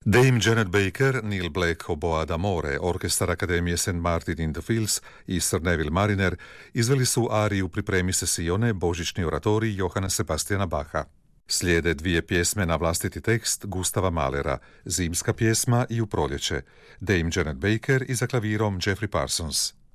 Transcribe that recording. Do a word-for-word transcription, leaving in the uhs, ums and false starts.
Dame Janet Baker, Neil Black oboa d'amore, orkestar Akademije Saint Martin in the Fields i Sir Neville Mariner izveli su ariju Pripremi se Sione, božićni oratorij Johana Sebastiana Bacha. Slijede dvije pjesme na vlastiti tekst Gustava Mahlera, Zimska pjesma i U proljeće, Dame Janet Baker i za klavirom Jeffrey Parsons.